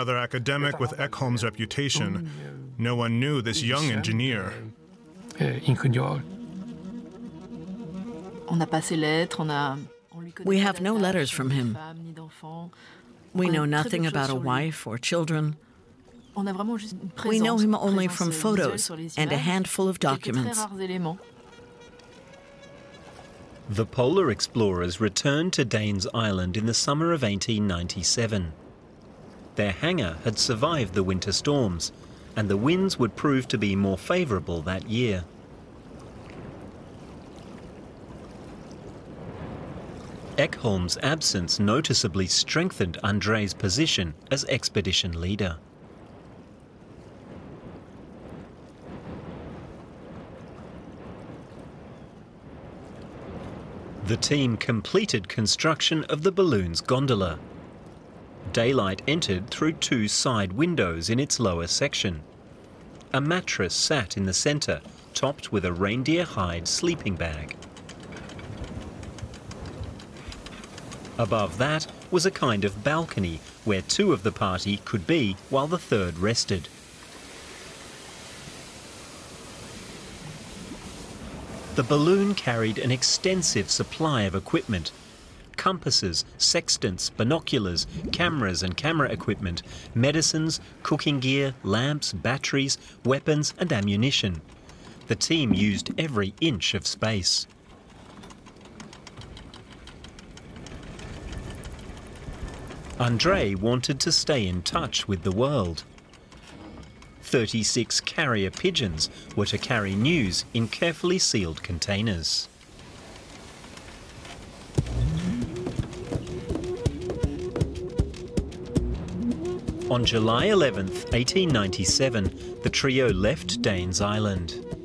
another academic with Ekholm's reputation. No one knew this young engineer. We have no letters from him. We know nothing about a wife or children. We know him only from photos and a handful of documents. The polar explorers returned to Danes Island in the summer of 1897. Their hangar had survived the winter storms, and the winds would prove to be more favourable that year. Ekholm's absence noticeably strengthened André's position as expedition leader. The team completed construction of the balloon's gondola. Daylight entered through two side windows in its lower section. A mattress sat in the centre, topped with a reindeer hide sleeping bag. Above that was a kind of balcony where two of the party could be while the third rested. The balloon carried an extensive supply of equipment: compasses, sextants, binoculars, cameras and camera equipment, medicines, cooking gear, lamps, batteries, weapons and ammunition. The team used every inch of space. André wanted to stay in touch with the world. 36 carrier pigeons were to carry news in carefully sealed containers. On July 11, 1897, the trio left Danes Island.